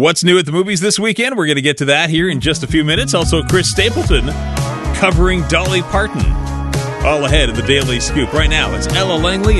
What's new at the movies this weekend? We're going to get to that here in just a few minutes. Also, Chris Stapleton covering Dolly Parton. All ahead of the Daily Scoop. Right now, it's Ella Langley